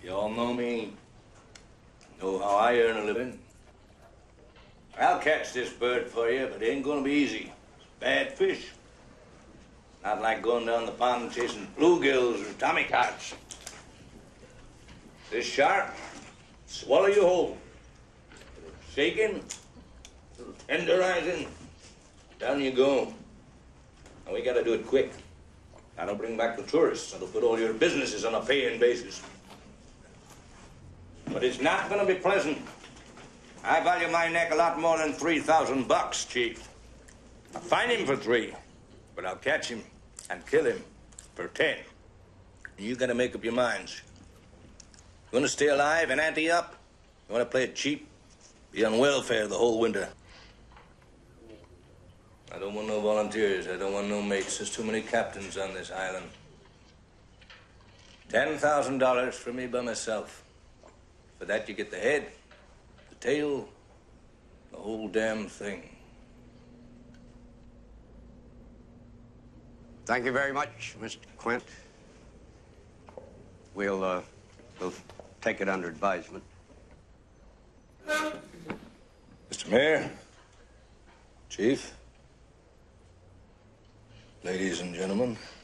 You all know me. Know how I earn a living. I'll catch this bird for you, but it ain't gonna be easy. It's bad fish. Not like going down the pond chasing bluegills or tommycots. This sharp, swallow you whole. Shaking, tenderizing, down you go. And we gotta do it quick. That'll bring back the tourists. That'll put all your businesses on a paying basis. But it's not gonna be pleasant. I value my neck a lot more than $3,000, Chief. I'll find him for 3, but I'll catch him and kill him for 10. And you gotta make up your minds. You wanna stay alive and ante up? You wanna play it cheap? Be on welfare the whole winter. I don't want no volunteers. I don't want no mates. There's too many captains on this island. $10,000 for me by myself. For that, you get the head, the tail, the whole damn thing. Thank you very much, Mr. Quint. We'll take it under advisement. Mr. Mayor, Chief, ladies and gentlemen.